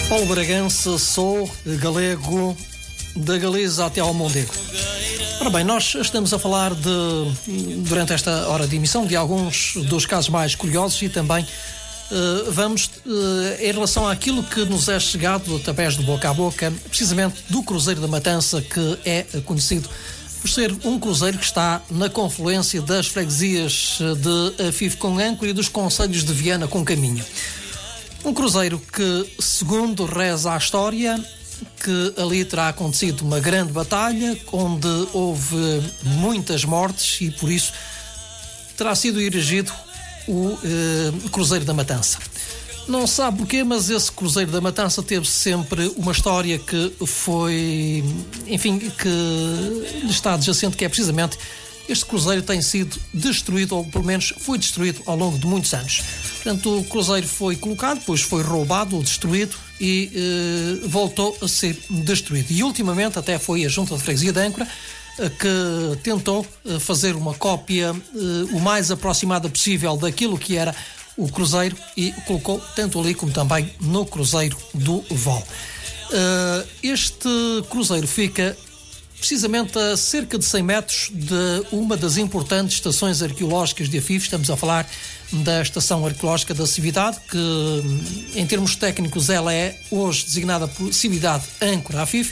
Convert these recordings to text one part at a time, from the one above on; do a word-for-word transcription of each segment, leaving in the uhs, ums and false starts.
Paulo Bragança, sou galego da Galiza até ao Mondego. Ora bem, nós estamos a falar de, durante esta hora de emissão, de alguns dos casos mais curiosos e também uh, vamos, uh, em relação àquilo que nos é chegado através do boca a boca, precisamente do Cruzeiro da Matança, que é conhecido por ser um cruzeiro que está na confluência das freguesias de Afife com Âncora e dos concelhos de Viana com Caminho. Um cruzeiro que, segundo reza a história, que ali terá acontecido uma grande batalha, onde houve muitas mortes e por isso terá sido erigido o eh, Cruzeiro da Matança. Não se sabe porquê, mas esse Cruzeiro da Matança teve sempre uma história que foi, enfim, que lhe está adjacente, que é precisamente este cruzeiro tem sido destruído, ou pelo menos foi destruído ao longo de muitos anos. Portanto, o cruzeiro foi colocado, depois foi roubado ou destruído e eh, voltou a ser destruído. E ultimamente até foi a Junta de Freguesia de Âncora eh, que tentou eh, fazer uma cópia eh, o mais aproximada possível daquilo que era o cruzeiro e colocou tanto ali como também no Cruzeiro do Val. Uh, este cruzeiro fica precisamente a cerca de cem metros de uma das importantes estações arqueológicas de Afife. Estamos a falar da Estação Arqueológica da Cividade, que em termos técnicos ela é hoje designada por Cividade Âncora Afife,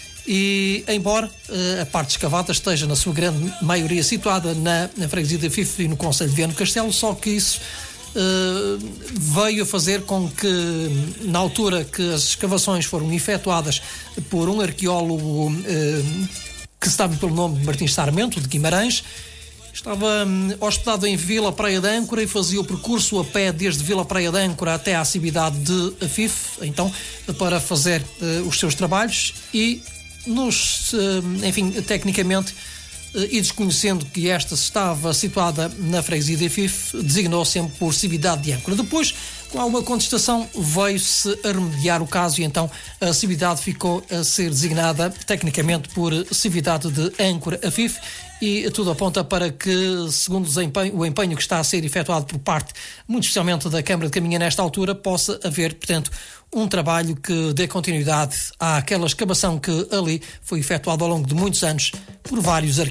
e embora uh, a parte escavada esteja na sua grande maioria situada na, na freguesia de Afife e no concelho de Viana do Castelo, só que isso Uh, veio a fazer com que, na altura que as escavações foram efetuadas por um arqueólogo uh, que se sabe pelo nome de Martins Sarmento, de Guimarães, estava um, hospedado em Vila Praia de Âncora e fazia o percurso a pé desde Vila Praia de Âncora até à cidade de Afife, então, para fazer uh, os seus trabalhos e, nos, uh, enfim, tecnicamente, e desconhecendo que esta estava situada na freguesia de Afife, designou sempre por Cividade de Âncora. Depois, com alguma contestação, veio-se a remediar o caso e então a Cividade ficou a ser designada tecnicamente por Cividade de Âncora Afife, e tudo aponta para que, segundo o empenho, o empenho que está a ser efetuado por parte, muito especialmente da Câmara de Caminha nesta altura, possa haver, portanto, um trabalho que dê continuidade àquela escavação que ali foi efetuada ao longo de muitos anos por vários arqueólogos.